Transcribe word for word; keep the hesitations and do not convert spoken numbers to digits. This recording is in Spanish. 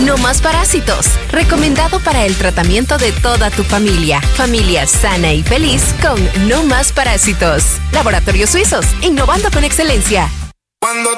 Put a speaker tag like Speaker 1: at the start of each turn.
Speaker 1: No Más Parásitos, recomendado para el tratamiento de toda tu familia. Familia sana y feliz con No Más Parásitos. Laboratorios Suizos, innovando con excelencia.
Speaker 2: Cuando